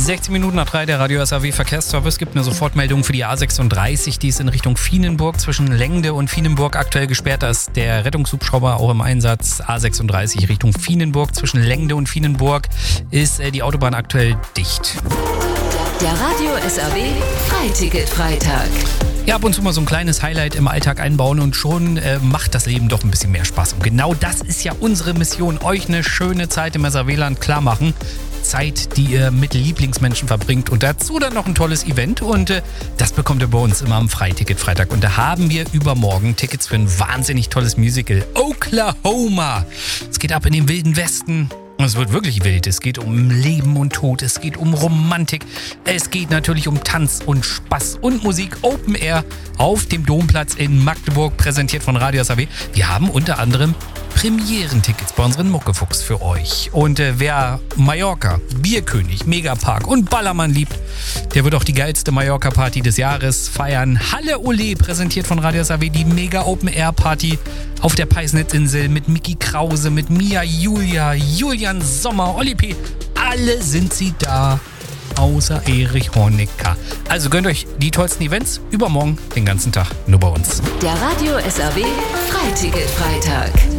16 Minuten nach 3, der Radio SAW Verkehrsservice gibt eine Sofortmeldung für die A36, die ist in Richtung Vienenburg zwischen Lengde und Vienenburg aktuell gesperrt. Da ist der Rettungshubschrauber auch im Einsatz. A36 Richtung Vienenburg zwischen Lengde und Vienenburg ist die Autobahn aktuell dicht. Der Radio SAW Freiticket-Freitag. Ja, ab und zu mal so ein kleines Highlight im Alltag einbauen und schon macht das Leben doch ein bisschen mehr Spaß. Und genau das ist ja unsere Mission, euch eine schöne Zeit im SAW-Land klar machen. Zeit, die ihr mit Lieblingsmenschen verbringt und dazu dann noch ein tolles Event und das bekommt ihr bei uns immer am Freiticket-Freitag und da haben wir übermorgen Tickets für ein wahnsinnig tolles Musical, Oklahoma. Es geht ab in den Wilden Westen. Es wird wirklich wild. Es geht um Leben und Tod. Es geht um Romantik. Es geht natürlich um Tanz und Spaß und Musik. Open Air auf dem Domplatz in Magdeburg, präsentiert von Radio SAW. Wir haben unter anderem Premierentickets bei unseren Muckefuchs für euch. Und wer Mallorca, Bierkönig, Megapark und Ballermann liebt, der wird auch die geilste Mallorca-Party des Jahres feiern. Halle Ole, präsentiert von Radio SAW, die Mega-Open-Air-Party auf der Peisnitzinsel mit Micky Krause, mit Mia Julia, Julian Sommer, Olli P. Alle sind sie da, außer Erich Honecker. Also gönnt euch die tollsten Events übermorgen den ganzen Tag nur bei uns. Der Radio SAW Freiticket-Freitag.